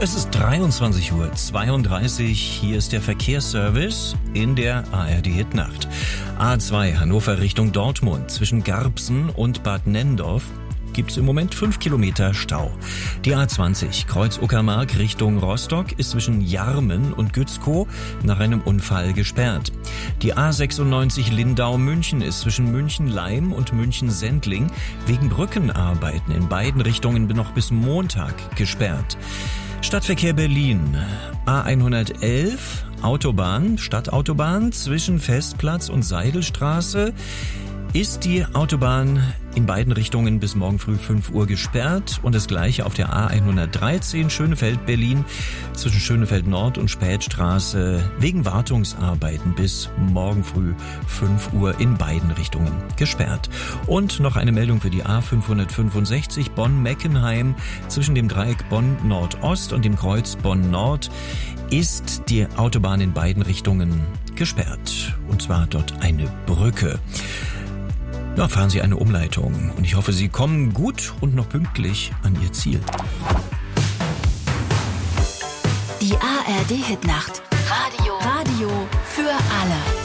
Es ist 23:32 Uhr. Hier ist der Verkehrsservice in der ARD Hit-Nacht. A2 Hannover Richtung Dortmund zwischen Garbsen und Bad Nenndorf gibt es im Moment 5 Kilometer Stau. Die A20 Kreuz Uckermark Richtung Rostock ist zwischen Jarmen und Gützkow nach einem Unfall gesperrt. Die A96 Lindau-München ist zwischen München-Leim und München-Sendling wegen Brückenarbeiten in beiden Richtungen noch bis Montag gesperrt. Stadtverkehr Berlin, A111, Autobahn, Stadtautobahn zwischen Festplatz und Seidelstraße ist die Autobahn in beiden Richtungen bis morgen früh 5 Uhr gesperrt und das gleiche auf der A113 Schönefeld-Berlin zwischen Schönefeld Nord und Spätstraße wegen Wartungsarbeiten bis morgen früh 5 Uhr in beiden Richtungen gesperrt. Und noch eine Meldung für die A565 Bonn-Meckenheim zwischen dem Dreieck Bonn-Nordost und dem Kreuz Bonn-Nord ist die Autobahn in beiden Richtungen gesperrt. Und zwar dort eine Brücke. Da fahren Sie eine Umleitung und ich hoffe, Sie kommen gut und noch pünktlich an Ihr Ziel. Die ARD Hitnacht. Radio für alle.